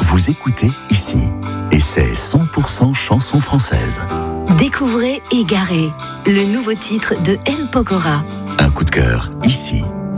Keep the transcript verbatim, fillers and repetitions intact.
Vous écoutez ici. Et c'est cent pour cent chanson française. Découvrez Égaré, le nouveau titre de M. Pokora. Un coup de cœur ici.